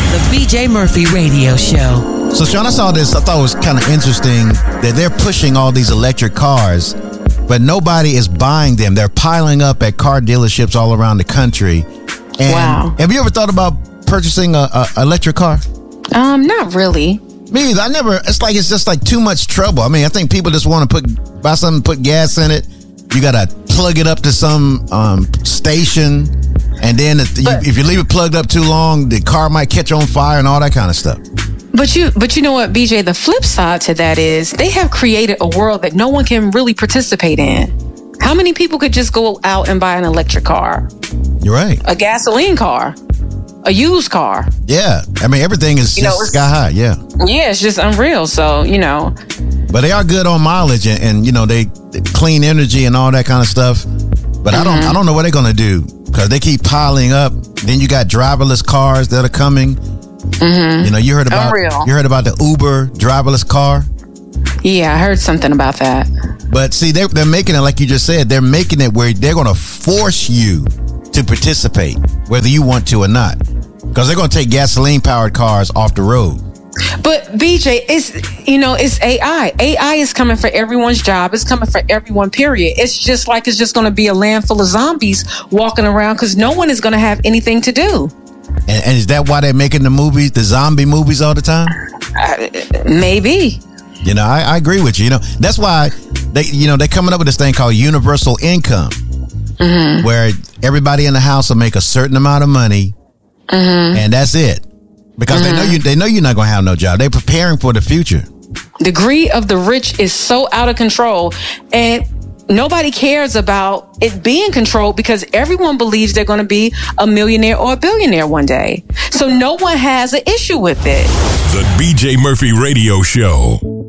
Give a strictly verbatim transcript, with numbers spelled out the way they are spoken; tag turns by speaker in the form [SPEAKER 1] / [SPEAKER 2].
[SPEAKER 1] The B J Murphy Radio Show.
[SPEAKER 2] So, Sean, I saw this. I thought it was kind of interesting that they're pushing all these electric cars, but nobody is buying them. They're piling up at car dealerships all around the country. And
[SPEAKER 3] wow.
[SPEAKER 2] Have you ever thought about purchasing a, a electric car?
[SPEAKER 3] Um, not really.
[SPEAKER 2] Me either. I never. It's like it's just like too much trouble. I mean, I think people just want to put buy something, put gas in it. You gotta plug it up to some um, station, and then if you, if you leave it plugged up too long, the car might catch on fire and all that kind of stuff.
[SPEAKER 3] But you, but you know what, B J? The flip side to that is they have created a world that no one can really participate in. How many people could just go out and buy an electric car?
[SPEAKER 2] You're right.
[SPEAKER 3] A gasoline car, a used car.
[SPEAKER 2] Yeah, I mean everything is
[SPEAKER 3] you know,
[SPEAKER 2] just sky high. Yeah.
[SPEAKER 3] Yeah, it's just unreal. So you know.
[SPEAKER 2] But they are good on mileage, and, and you know they, they clean energy and all that kind of stuff. But mm-hmm. I don't, I don't know what they're gonna do because they keep piling up. Then you got driverless cars that are coming.
[SPEAKER 3] Mm-hmm.
[SPEAKER 2] You know, you heard about
[SPEAKER 3] Unreal.
[SPEAKER 2] you heard about the Uber driverless car.
[SPEAKER 3] Yeah, I heard something about that.
[SPEAKER 2] But see, they're they're making it like you just said. They're making it where they're gonna force you to participate, whether you want to or not, because they're gonna take gasoline powered cars off the road.
[SPEAKER 3] But B J, it's, you know, it's A I. A I is coming for everyone's job. It's coming for everyone, period. It's just like it's just going to be a land full of zombies walking around because no one is going to have anything to do.
[SPEAKER 2] And, and is that why they're making the movies, the zombie movies all the time?
[SPEAKER 3] Uh, maybe.
[SPEAKER 2] You know, I, I agree with you. You know, that's why they, you know, they're coming up with this thing called universal income, mm-hmm. where everybody in the house will make a certain amount of money, mm-hmm. and that's it. Because mm-hmm. they know you, they know you're not going to have no job. They're preparing for the future.
[SPEAKER 3] The greed of the rich is so out of control, and nobody cares about it being controlled because everyone believes they're going to be a millionaire or a billionaire one day. So no one has an issue with it.
[SPEAKER 4] The B J Murphy Radio Show.